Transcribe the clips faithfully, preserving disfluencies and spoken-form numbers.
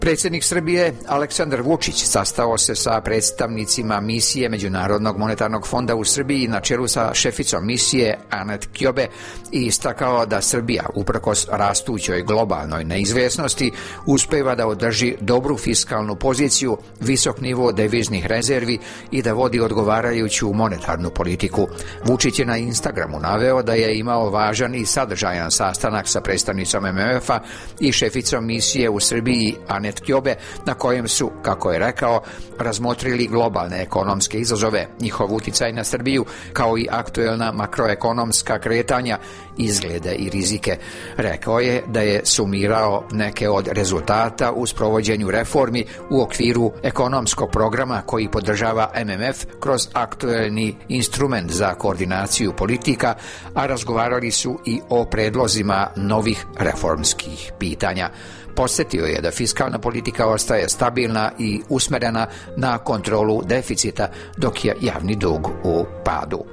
Predsjednik Srbije Aleksandar Vučić sastao se sa predstavnicima misije Međunarodnog monetarnog fonda u Srbiji na čelu sa šeficom misije Anet Kjobe i istakao da Srbija, uprkos rastućoj globalnoj neizvjesnosti, uspeva da održi dobru fiskalnu poziciju, visok nivo deviznih rezervi i da vodi odgovarajuću monetarnu politiku. Vučić je na Instagramu naveo da je imao važan i sadržajan sastanak sa predstavnicom M M F-a i šeficom misije u Srbiji Anet Kjobe, na kojem su, kako je rekao, razmotrili globalne ekonomske izazove, njihov uticaj na Srbiju, kao i aktuelna makroekonomska kretanja, izglede i rizike. Rekao je da je sumirao neke od rezultata u sprovođenju reformi u okviru ekonomskog programa koji podržava M M F kroz aktuelni instrument za koordinaciju politika, a razgovarali su i o predlozima novih reformskih pitanja. Podsjetio je da fiskalna politika ostaje stabilna i usmerena na kontrolu deficita, dok je javni dug u padu.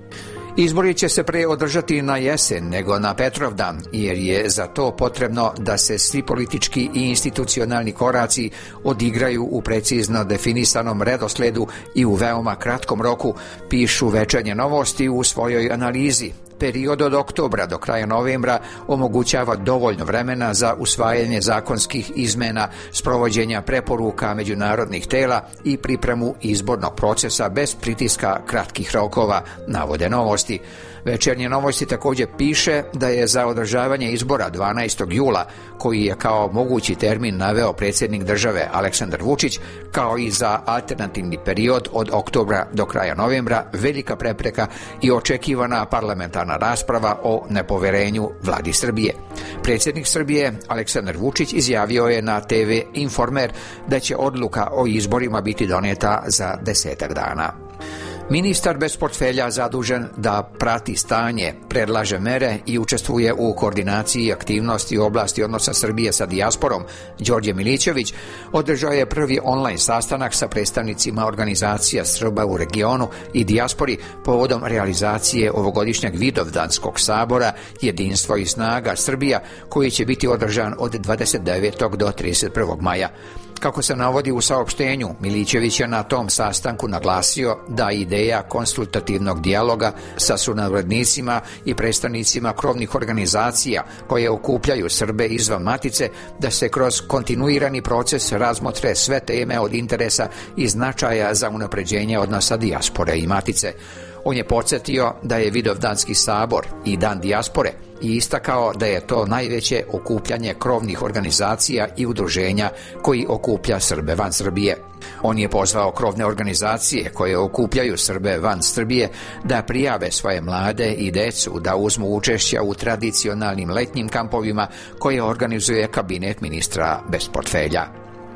Izbori će se pre održati na jesen nego na Petrovdan, jer je za to potrebno da se svi politički i institucionalni koraci odigraju u precizno definisanom redosledu i u veoma kratkom roku, pišu Večernje novosti u svojoj analizi. Period od oktobra do kraja novembra omogućava dovoljno vremena za usvajanje zakonskih izmena, sprovođenja preporuka međunarodnih tela i pripremu izbornog procesa bez pritiska kratkih rokova, navode novosti. Večernje novosti također piše da je za održavanje izbora dvanaestog jula, koji je kao mogući termin naveo predsjednik države Aleksandar Vučić, kao i za alternativni period od oktobra do kraja novembra, velika prepreka i očekivana parlamentarna rasprava o nepoverenju vladi Srbije. Predsjednik Srbije Aleksandar Vučić izjavio je na te ve Informer da će odluka o izborima biti doneta za desetak dana. Ministar bez portfelja zadužen da prati stanje, predlaže mere i učestvuje u koordinaciji aktivnosti u oblasti odnosa Srbije sa dijasporom, Đorđe Milićević, održao je prvi online sastanak sa predstavnicima organizacija Srba u regionu i dijaspori povodom realizacije ovogodišnjeg Vidovdanskog sabora Jedinstvo i snaga Srbija, koji će biti održan od dvadeset devetog do trideset prvog maja. Kako se navodi u saopštenju, Milićević je na tom sastanku naglasio da ideja konsultativnog dijaloga sa sunarodnicima i predstavnicima krovnih organizacija koje okupljaju Srbe izvan matice, da se kroz kontinuirani proces razmotre sve teme od interesa i značaja za unapređenje odnosa dijaspore i matice. On je podsjetio da je Vidovdanski sabor i Dan dijaspore i istakao da je to najveće okupljanje krovnih organizacija i udruženja koji okuplja Srbe van Srbije. On je pozvao krovne organizacije koje okupljaju Srbe van Srbije da prijave svoje mlade i decu da uzmu učešća u tradicionalnim letnjim kampovima koje organizuje kabinet ministra bez portfelja.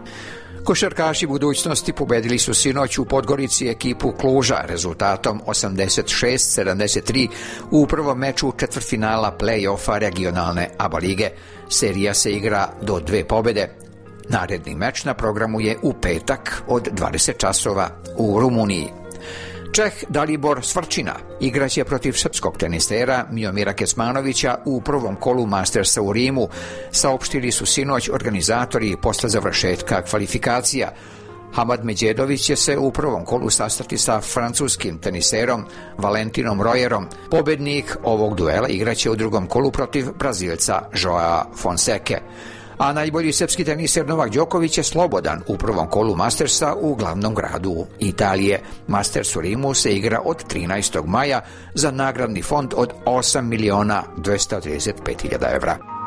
Košarkaši budućnosti pobedili su sinoć u Podgorici ekipu Kluža rezultatom osamdeset šest sedamdeset tri u prvom meču četvrtfinala play-offa regionalne A B A lige. Serija se igra do dve pobede. Naredni meč na programu je u petak od dvadeset časova u Rumuniji. Čeh Dalibor Svrčina igraće protiv srpskog tenisera Miomira Kecmanovića u prvom kolu Mastersa u Rimu, saopštili su sinoć organizatori posle završetka kvalifikacija. Hamad Međedović će se u prvom kolu sastati sa francuskim teniserom Valentinom Royerom. Pobednik ovog duela igraće u drugom kolu protiv Brazilca Joao Fonseke. A najbolji srpski teniser Novak Đoković je slobodan u prvom kolu Mastersa u glavnom gradu Italije. Masters u Rimu se igra od trinaestog maja za nagradni fond od osam miliona dvesta trideset pet hiljada evra.